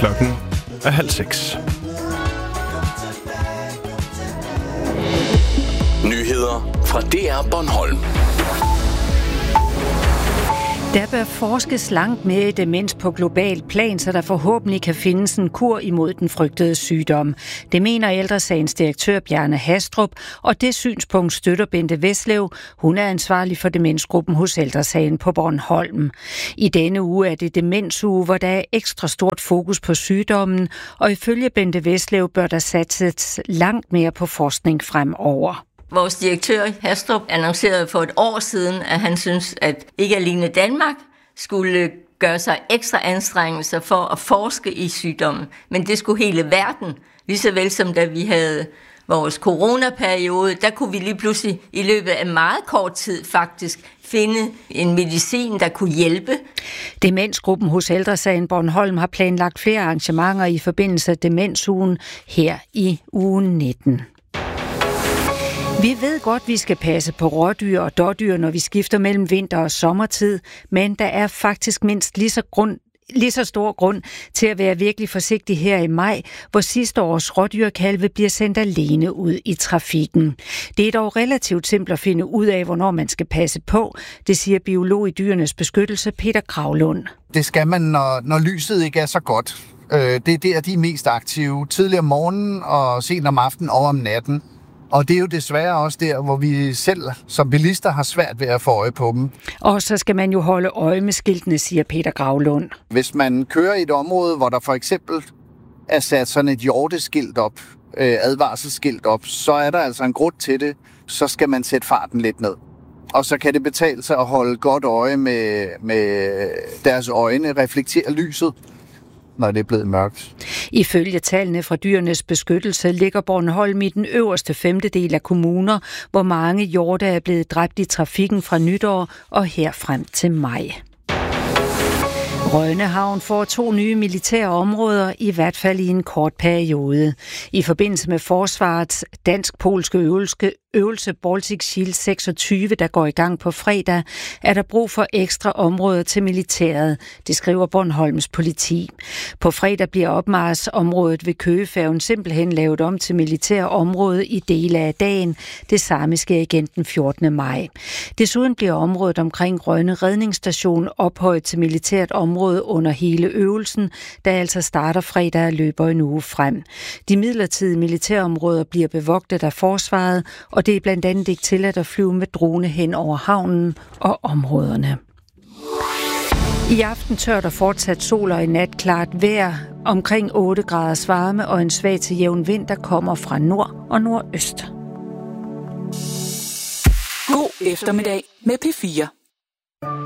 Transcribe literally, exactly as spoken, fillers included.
Klokken er halv seks. Nyheder fra D R Bornholm. Der bør forskes langt mere i demens på global plan, så der forhåbentlig kan findes en kur imod den frygtede sygdom. Det mener Ældre Sagens direktør Bjarne Hastrup, og det synspunkt støtter Bente Veslev. Hun er ansvarlig for demensgruppen hos Ældre Sagen på Bornholm. I denne uge er det demensuge, hvor der er ekstra stort fokus på sygdommen, og ifølge Bente Veslev bør der satses langt mere på forskning fremover. Vores direktør Hastrup annoncerede for et år siden, at han synes, at ikke alene Danmark skulle gøre sig ekstra anstrengelser for at forske i sygdommen, men det skulle hele verden. Lige så vel som da vi havde vores coronaperiode, der kunne vi lige pludselig i løbet af meget kort tid faktisk finde en medicin, der kunne hjælpe. Demensgruppen hos Ældre Sagen Bornholm har planlagt flere arrangementer i forbindelse med demensugen her i uge nitten. Vi ved godt, vi skal passe på rådyr og dådyr, når vi skifter mellem vinter og sommertid, men der er faktisk mindst lige så, grund, lige så stor grund til at være virkelig forsigtig her i maj, hvor sidste års rådyrkalve bliver sendt alene ud i trafikken. Det er dog relativt simpelt at finde ud af, hvornår man skal passe på, det siger biolog i Dyrenes Beskyttelse Peter Gravlund. Det skal man, når, når lyset ikke er så godt. Det er der, de er mest aktive. Tidligere om morgenen og sent om aftenen og om natten. Og det er jo desværre også der, hvor vi selv som bilister har svært ved at få øje på dem. Og så skal man jo holde øje med skiltene, siger Peter Gravlund. Hvis man kører i et område, hvor der for eksempel er sat sådan et hjorteskilt op, øh, advarselsskilt op, så er der altså en grund til det, så skal man sætte farten lidt ned. Og så kan det betale sig at holde godt øje med, med deres øjne, reflektere lyset, når det er blevet mørkt. Ifølge tallene fra Dyrenes Beskyttelse ligger Bornholm i den øverste femtedel af kommuner, hvor mange hjorte er blevet dræbt i trafikken fra nytår og her frem til maj. Rønne Havn får to nye militære områder, i hvert fald i en kort periode. I forbindelse med forsvarets dansk-polske øvelse, øvelse Baltic Shield seksogtyve, der går i gang på fredag, er der brug for ekstra områder til militæret, det skriver Bornholms politi. På fredag bliver opmarsområdet ved Køgefærgen simpelthen lavet om til militære område i dele af dagen. Det samme sker igen den fjortende maj. Desuden bliver området omkring Rønne Redningsstation ophøjet til militært område under hele øvelsen, der altså starter fredag og løber en uge frem. De midlertidige militærområder bliver bevogtet af forsvaret, og det er blandt andet ikke tilladt at flyve med drone hen over havnen og områderne. I aften tørt og fortsat sol og i nat klart vejr, omkring otte graders varme og en svag til jævn vind, der kommer fra nord og nordøst. God eftermiddag med P fire.